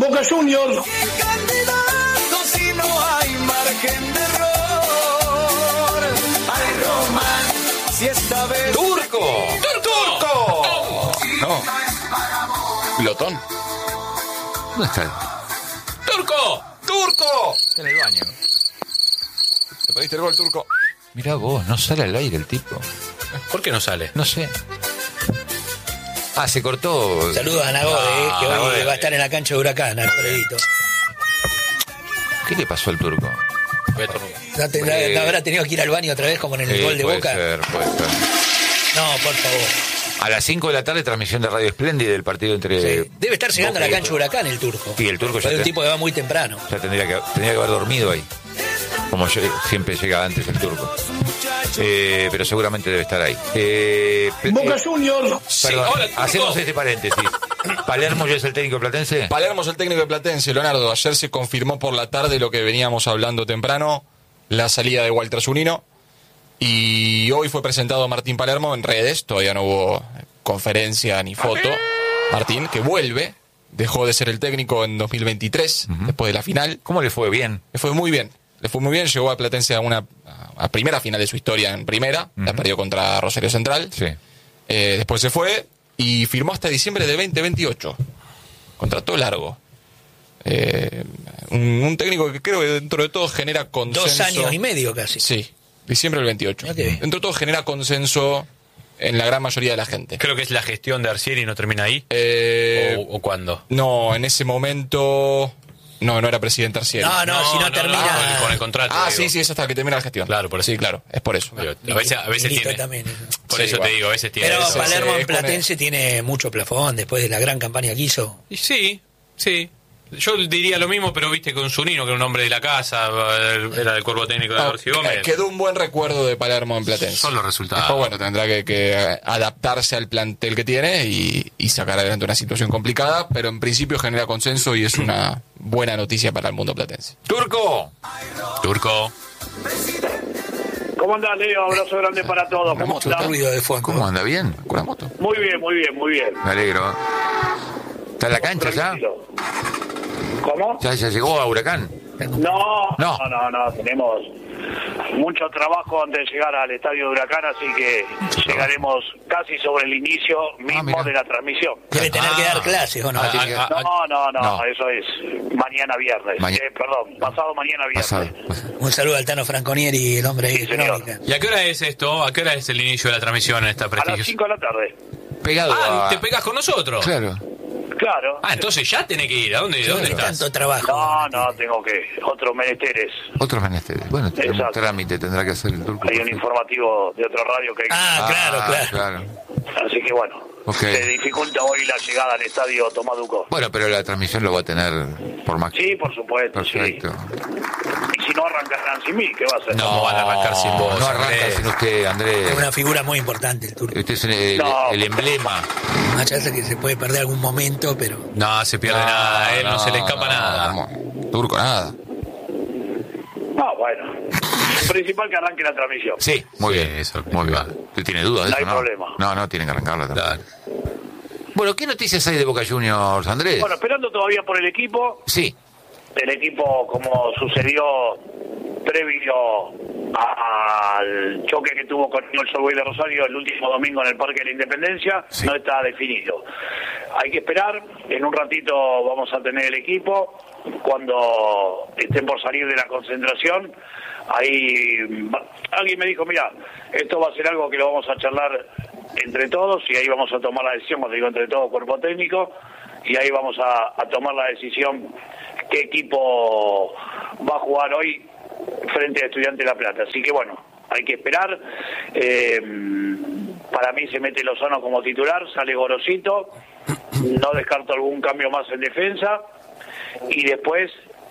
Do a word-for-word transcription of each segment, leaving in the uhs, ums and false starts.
Boca Juniors. Candidato si no hay margen de error. Ay, Román, si esta vez... ¡Turco! ¡Turco! No. ¿Glotón? ¿Dónde está? ¡Turco! ¡Turco! Está en el baño. ¿Te pediste el gol, Turco? Mirá vos, no sale al aire el tipo. ¿Por qué no sale? No sé. Ah, se cortó. Saludos a Nagode, Ah, que hoy Nagode. va a estar en la cancha de Huracán, Alfredito. ¿Qué le pasó al Turco? Voy a estornudar. ¿No, tendrá- Eh, no habrá tenido que ir al baño otra vez como en el Sí, gol de puede Boca? ser, puede ser. No, por favor. A las cinco de la tarde, transmisión de Radio Espléndida del partido entre... Sí. Debe estar llegando a Boca la y- cancha de Huracán el Turco. Sí, el Turco ya Es un te- tipo que va muy temprano. Ya tendría que, tendría que haber dormido ahí. Como yo- siempre llega antes el Turco. Eh, pero seguramente debe estar ahí. Eh, pe- Boca eh, Juniors. Sí, perdón, hola, Turco. hacemos este paréntesis. ¿Palermo ya es el técnico platense? Palermo es el técnico de Platense, Leonardo. Ayer se confirmó por la tarde lo que veníamos hablando temprano, la salida de Walter Zunino. Y hoy fue presentado Martín Palermo en redes, todavía no hubo conferencia ni foto. Martín, que vuelve, dejó de ser el técnico en dos mil veintitrés, Ujú. después de la final. ¿Cómo le fue? Bien. Le fue muy bien, le fue muy bien, llegó a Platense a una a primera final de su historia en primera, la Ujú. perdió contra Rosario Central. Sí. Eh, después se fue y firmó hasta diciembre de veinte veintiocho. Contrato largo. Eh, un, un técnico que creo que dentro de todo genera consenso. Dos años y medio casi. Sí, diciembre del veintiocho. Mirá qué bien. Dentro de todo genera consenso en la gran mayoría de la gente. Creo que es la gestión de Arcieri y no termina ahí. Eh, ¿O, o cuándo? no, en ese momento no, no era presidente Arcieri. No, no, si no, termina. con, el, con el contrato. Ah, digo. sí, sí, es hasta que termina la gestión. Claro, por eso. Sí, claro, es por eso. Digo, A veces, a veces Milito tiene. también, eso. Por Sí, eso igual. te digo, a veces tiene. Pero eso. Palermo sí, en Platense tiene mucho plafón después de la gran campaña que hizo. Y sí, sí. Yo diría lo mismo, pero viste con Zunino, que era un hombre de la casa, era del cuerpo técnico de No, García Gómez. eh, quedó un buen recuerdo de Palermo en Platense. Son los resultados. Después, bueno, tendrá que, que adaptarse al plantel que tiene y, y sacar adelante una situación complicada, pero en principio genera consenso y es una buena noticia para el mundo platense. ¡Turco! Turco. ¿Cómo andás, Leo? Abrazo grande para todos. ¿Cómo Mucho estás? ruido de fondo. ¿Cómo anda? ¿Bien? ¿Con la moto? Muy bien, muy bien, muy bien. Me alegro. ¿Está en la cancha ya? Tranquilo. ¿Cómo? ¿Ya, ya llegó a Huracán? No, No. no, no, no, tenemos mucho trabajo antes de llegar al estadio de Huracán, así que llegaremos casi sobre el inicio mismo mira. de la transmisión. Debe tener Ah. que dar clases, ¿o no? Ah, tiene que- ah, ah, No, no, no, No. eso es mañana viernes. Maña- Eh, perdón, pasado mañana viernes. Pasado. pasado. Un saludo al Tano Franconieri, el hombre de señor. Crónica. ¿Y a qué hora es esto? ¿A qué hora es el inicio de la transmisión en esta A las prestigiosa? cinco de la tarde. Pegado Ah, a... ¿te pegás con nosotros? Claro. Claro. Ah, entonces ya tenés que ir. ¿A dónde, dónde Tiene estás? tanto trabajo. No, no, tengo que. Otros menesteres. Otros menesteres. Bueno, tenemos un Exacto. trámite, tendrá que hacer el Turco. Hay un informativo de otra radio que hay. Ah, claro, claro. claro. Así que bueno. Ok. Se dificulta hoy la llegada al estadio Tomás Ducó. Bueno, pero la transmisión lo va a tener por más. Sí, por supuesto. Perfecto. Sí. Y si no arrancarán sin mí, ¿qué va a hacer? ¿Cómo van a arrancar sin vos, No arranca Andrés? sin usted, Andrés. Es una figura muy importante el Turco. Usted es el, No. el emblema. Una chance que se puede perder algún momento, pero No, se pierde nada. A él no, se le escapa no, nada. no. Turco, nada. No, bueno. Principal que arranque la transmisión. Sí, muy Sí, bien. eso, muy bien. ¿Usted tiene dudas de No eso, hay no? problema. No, no, tiene que arrancarla también. Claro. Bueno, ¿qué noticias hay de Boca Juniors, Andrés? Bueno, esperando todavía por el equipo. Sí. El equipo, como sucedió previo a- al choque que tuvo con el Sol Boys de Rosario el último domingo en el Parque de la Independencia, Sí. no está definido. Hay que esperar. En un ratito vamos a tener el equipo. Cuando estén por salir de la concentración, ahí va- alguien me dijo, mira, esto va a ser algo que lo vamos a charlar entre todos y ahí vamos a tomar la decisión, cuando digo entre todos, cuerpo técnico, y ahí vamos a, a tomar la decisión qué equipo va a jugar hoy frente a Estudiantes de La Plata. Así que bueno, hay que esperar. Eh, para mí se mete Lozano como titular, sale Gorosito, no descarto algún cambio más en defensa, y después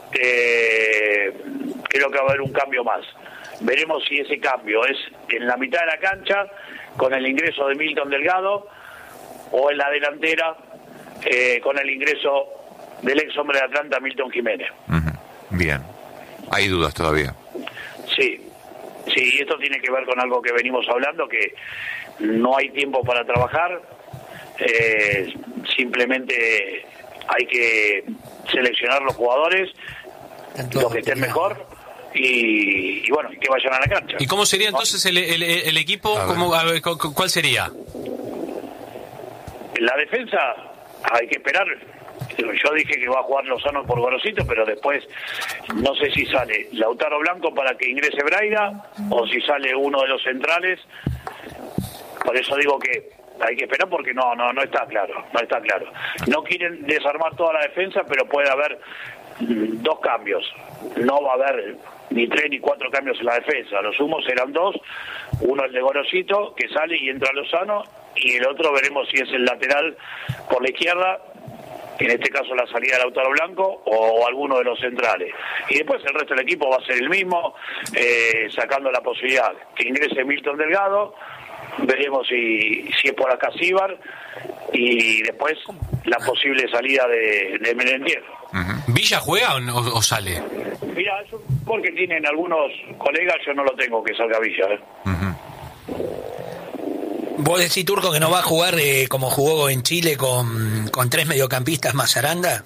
eh, creo que va a haber un cambio más. Veremos si ese cambio es en la mitad de la cancha con el ingreso de Milton Delgado o en la delantera eh, con el ingreso del ex hombre de Atlanta, Milton Jiménez. Ujú. Bien. Hay dudas todavía. Sí, sí, y esto tiene que ver con algo que venimos hablando, que no hay tiempo para trabajar, eh, simplemente hay que seleccionar los jugadores, los que estén mejor, y, y bueno, que vayan a la cancha. ¿Y cómo sería entonces el, el, el equipo? ¿Cómo, a ver, ¿cuál sería? La defensa hay que esperar. Yo dije que va a jugar Lozano por Gorosito, pero después no sé si sale Lautaro Blanco para que ingrese Braida o si sale uno de los centrales. Por eso digo que hay que esperar porque no no no está claro, no está claro. No quieren desarmar toda la defensa, pero puede haber mm, dos cambios. No va a haber ni tres ni cuatro cambios en la defensa. Los sumos serán dos. Uno el de Gorosito, que sale y entra Lozano, y el otro veremos si es el lateral por la izquierda, en este caso la salida de Lautaro Blanco, o alguno de los centrales. Y después el resto del equipo va a ser el mismo, eh, sacando la posibilidad que ingrese Milton Delgado, veremos si, si es por acá Cibar, y después la posible salida de, de Merentier. Uh-huh. ¿Villa juega o, no, o sale? Mira, eso porque tienen algunos colegas, yo no lo tengo que salga Villa. ¿eh? Uh-huh. ¿Vos decís, Turco, que no va a jugar eh, como jugó en Chile con, con tres mediocampistas más Aranda?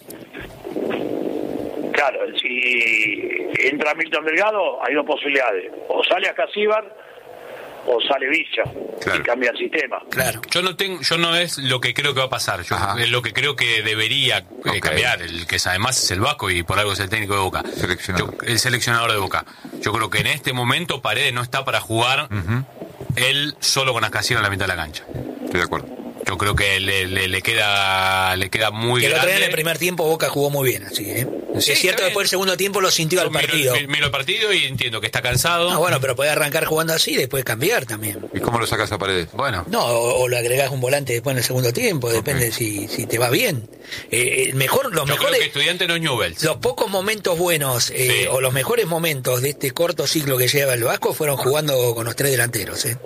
Claro, si entra Milton Delgado, hay dos posibilidades. O sale acá Cibar, o sale Villa, claro, y cambia el sistema. Claro. Yo no tengo, yo no es lo que creo que va a pasar. Yo es lo que creo que debería eh, okay. cambiar. El que además es el Vasco y por algo es el técnico de Boca. Seleccionador. Yo, el seleccionador de Boca. Yo creo que en este momento Paredes no está para jugar. Uh-huh. Él solo con Ascasino en la mitad de la cancha. Estoy de acuerdo. Yo creo que le, le, le queda le queda muy que grande. El otro día en el primer tiempo Boca jugó muy bien, así, ¿eh? Sí, es cierto, después del segundo tiempo lo sintió al partido. Miro, miro el partido y entiendo que está cansado. Ah, bueno, pero puede arrancar jugando así y después cambiar también. ¿Y cómo lo sacas a Paredes? Bueno. No, o, o le agregás un volante después en el segundo tiempo, okay. Depende si, si te va bien. Eh, mejor, los Yo mejores, creo que Estudiante no es Newell's. Los pocos momentos buenos, eh, sí. o los mejores momentos de este corto ciclo que lleva el Vasco fueron jugando con los tres delanteros, ¿eh?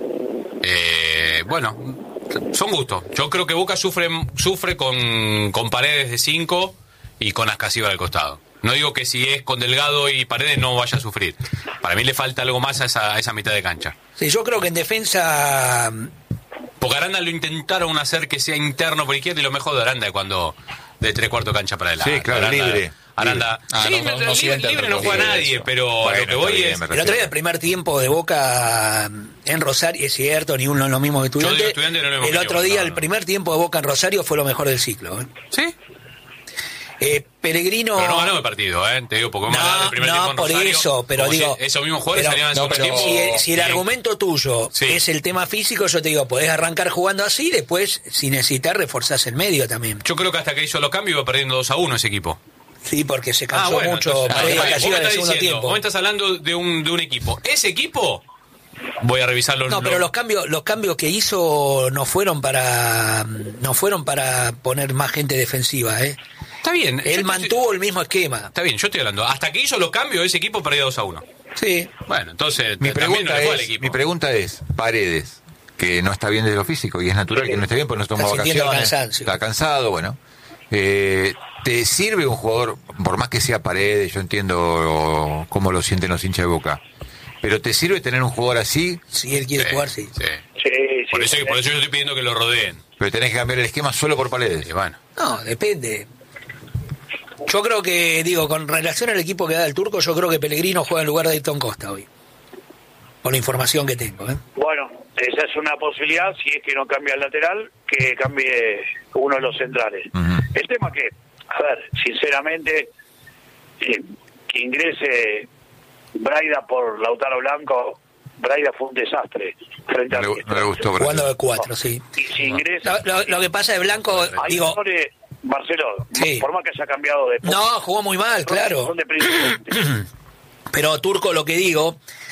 Eh, bueno, son gustos. Yo creo que Boca sufre sufre con, con Paredes de cinco y con Ascasíbar al costado. No digo que si es con Delgado y Paredes no vaya a sufrir. Para mí le falta algo más a esa, a esa mitad de cancha. Sí, yo creo que en defensa... Porque Aranda lo intentaron hacer que sea interno por izquierda y lo mejor de Aranda es cuando de tres cuartos cancha para adelante. Sí, claro, Aranda, libre. Aranda, ah, sí, no, no, libre, no libre, libre no juega nadie, eso. Pero bueno, lo que voy bien, es... El otro día el primer tiempo de Boca en Rosario, es cierto, ni uno es lo mismo que Estudiante. estudiante no el otro día, no, no. el primer tiempo de Boca en Rosario fue lo mejor del ciclo. ¿eh? ¿Sí? Eh, Pellegrino... Pero no ganó el partido, ¿eh? Te digo, porque no, el primer no, tiempo en por Rosario, eso, pero digo... Si esos mismos jugadores salían en no, el segundo tiempo... Si el, si el sí. argumento tuyo sí. es el tema físico, yo te digo, podés arrancar jugando así, después, si necesitas, reforzás el medio también. Yo creo que hasta que hizo los cambios iba perdiendo dos a uno ese equipo. Sí, porque se cansó ah, bueno, mucho entonces, para ir a la en el segundo tiempo. Vos estás hablando de un, de un equipo. Ese equipo, voy a revisar los... No, pero los cambios los cambios que hizo no fueron para no fueron para poner más gente defensiva, ¿eh? Está bien. Él mantuvo estoy... el mismo esquema. Está bien, yo estoy hablando. Hasta que hizo los cambios, ese equipo perdió dos a uno. Sí. Bueno, entonces... Mi pregunta, no es, mi pregunta es, Paredes, que no está bien de lo físico, y es natural sí. que no esté bien, porque no toma vacaciones, está cansado, bueno... Eh, ¿Te sirve un jugador, por más que sea Paredes, yo entiendo cómo lo sienten los hinchas de Boca, pero te sirve tener un jugador así? Si él quiere sí, jugar, sí. sí. sí, sí por, eso, sí. por eso yo estoy pidiendo que lo rodeen. Pero tenés que cambiar el esquema solo por Paredes. Sí, bueno. No, depende. Yo creo que, digo, con relación al equipo que da el Turco, yo creo que Pellegrino juega en lugar de Ayrton Costa hoy. Por la información que tengo, ¿eh? Bueno, esa es una posibilidad, si es que no cambia el lateral, que cambie uno de los centrales. Uh-huh. El tema que, a ver, sinceramente, eh, que ingrese Braida por Lautaro Blanco, Braida fue un desastre frente a... No, no le gustó Braida. Jugando de cuatro, sí. Y si ingresa... Lo, lo, lo que pasa de Blanco, hay digo... Mejores, Marcelo, sí. por más que haya cambiado de... No, jugó muy mal, claro. Son de principio. Pero Turco, lo que digo